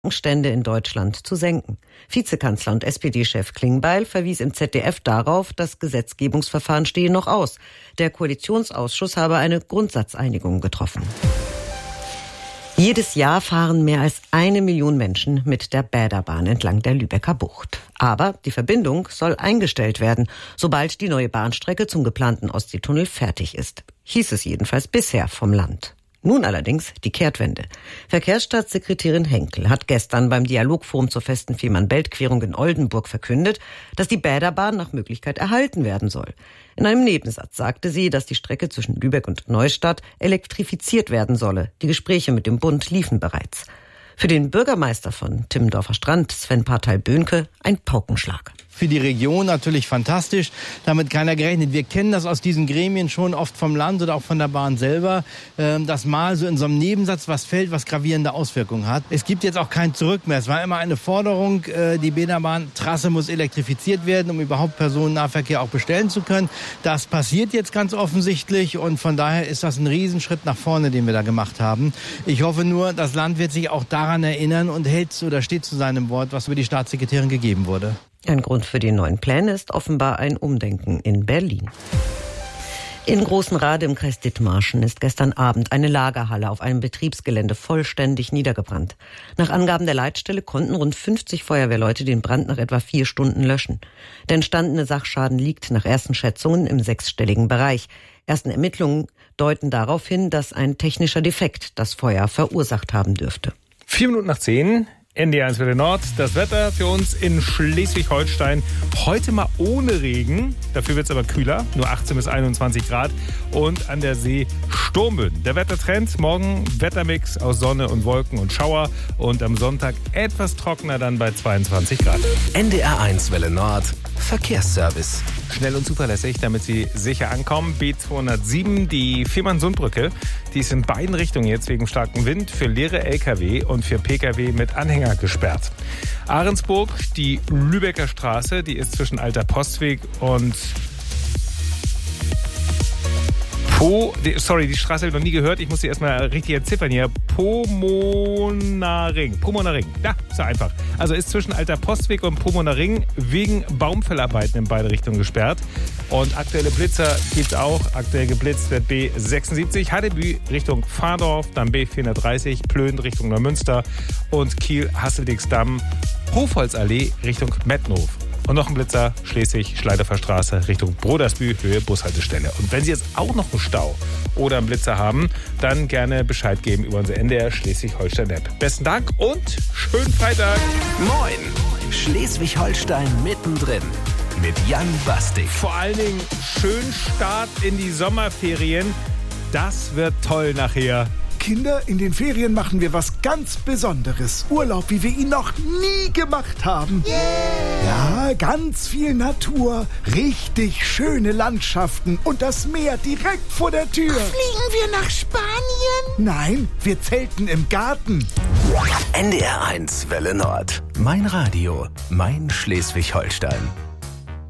Stände in Deutschland zu senken. Vizekanzler und SPD-Chef Klingbeil verwies im ZDF darauf, das Gesetzgebungsverfahren stehe noch aus. Der Koalitionsausschuss habe eine Grundsatzeinigung getroffen. Jedes Jahr fahren mehr als 1 Million Menschen mit der Bäderbahn entlang der Lübecker Bucht. Aber die Verbindung soll eingestellt werden, sobald die neue Bahnstrecke zum geplanten Ostseetunnel fertig ist. Hieß es jedenfalls bisher vom Land. Nun allerdings die Kehrtwende. Verkehrsstaatssekretärin Henkel hat gestern beim Dialogforum zur festen Fehmarn-Belt-Querung in Oldenburg verkündet, dass die Bäderbahn nach Möglichkeit erhalten werden soll. In einem Nebensatz sagte sie, dass die Strecke zwischen Lübeck und Neustadt elektrifiziert werden solle. Die Gespräche mit dem Bund liefen bereits. Für den Bürgermeister von Timmendorfer Strand, Sven Parteil-Böhnke, ein Paukenschlag. Für die Region natürlich fantastisch, damit keiner gerechnet. Wir kennen das aus diesen Gremien schon oft vom Land oder auch von der Bahn selber, dass mal so in so einem Nebensatz was fällt, was gravierende Auswirkungen hat. Es gibt jetzt auch kein Zurück mehr. Es war immer eine Forderung, die Bäderbahntrasse muss elektrifiziert werden, um überhaupt Personennahverkehr auch bestellen zu können. Das passiert jetzt ganz offensichtlich und von daher ist das ein Riesenschritt nach vorne, den wir da gemacht haben. Ich hoffe nur, das Land wird sich auch daran erinnern und hält oder steht zu seinem Wort, was über die Staatssekretärin gegeben wurde. Ein Grund für die neuen Pläne ist offenbar ein Umdenken in Berlin. In Großenrade im Kreis Dithmarschen ist gestern Abend eine Lagerhalle auf einem Betriebsgelände vollständig niedergebrannt. Nach Angaben der Leitstelle konnten rund 50 Feuerwehrleute den Brand nach etwa 4 Stunden löschen. Der entstandene Sachschaden liegt nach ersten Schätzungen im 6-stelligen Bereich. Ersten Ermittlungen deuten darauf hin, dass ein technischer Defekt das Feuer verursacht haben dürfte. 9:04, NDR 1 Welle Nord. Das Wetter für uns in Schleswig-Holstein. Heute mal ohne Regen. Dafür wird es aber kühler. Nur 18 bis 21 Grad. Und an der See Sturmböen. Der Wettertrend. Morgen Wettermix aus Sonne und Wolken und Schauer. Und am Sonntag etwas trockener dann bei 22 Grad. NDR 1 Welle Nord. Verkehrsservice. Schnell und zuverlässig, damit Sie sicher ankommen. B207, die Fehmarn-Sund-Brücke. Die ist in beiden Richtungen jetzt wegen starkem Wind für leere Lkw und für Pkw mit Anhänger gesperrt. Ahrensburg, die Lübecker Straße, die ist zwischen Alter Postweg und die Straße habe ich noch nie gehört. Ich muss sie erstmal richtig entziffern hier. Pomonaring. Ja, ist ja einfach. Also ist zwischen Alter Postweg und Pomonaring wegen Baumfellarbeiten in beide Richtungen gesperrt. Und aktuelle Blitzer gibt es auch. Aktuell geblitzt wird B76. Haddebü Richtung Fahrdorf, dann B430, Plön Richtung Neumünster und Kiel-Hasseldicksdamm, Hofholzallee Richtung Mettenhof. Und noch ein Blitzer, Schleswig-Schleiderfer Straße Richtung Brodersbü, Höhe Bushaltestelle. Und wenn Sie jetzt auch noch einen Stau oder einen Blitzer haben, dann gerne Bescheid geben über unsere NDR Schleswig-Holstein-App. Besten Dank und schönen Freitag. Moin, Schleswig-Holstein mittendrin mit Jan Bastik. Vor allen Dingen schönen Start in die Sommerferien. Das wird toll nachher. Kinder, in den Ferien machen wir was ganz Besonderes. Urlaub, wie wir ihn noch nie gemacht haben. Yeah. Ja, ganz viel Natur, richtig schöne Landschaften und das Meer direkt vor der Tür. Fliegen wir nach Spanien? Nein, wir zelten im Garten. NDR 1 Welle Nord. Mein Radio, mein Schleswig-Holstein.